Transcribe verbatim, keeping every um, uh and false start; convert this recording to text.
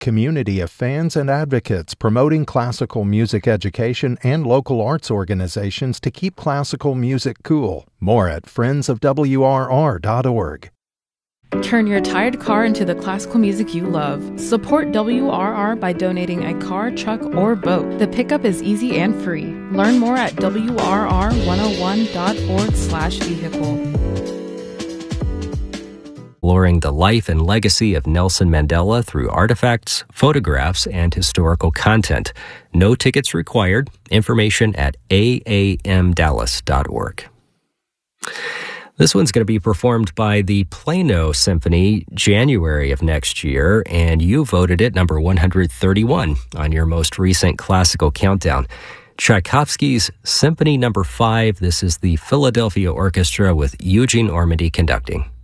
community of fans and advocates promoting classical music education and local arts organizations to keep classical music cool. More at friends of W R R dot org. Turn your tired car into the classical music you love. Support W R R by donating a car, truck, or boat. The pickup is easy and free. Learn more at W R R one oh one dot org slash vehicle. Exploring the life and legacy of Nelson Mandela through artifacts, photographs, and historical content. No tickets required. Information at A A M Dallas dot org. This one's going to be performed by the Plano Symphony January of next year, and you voted it number one hundred thirty-one on your most recent classical countdown. Tchaikovsky's Symphony number five. This is the Philadelphia Orchestra with Eugene Ormandy conducting.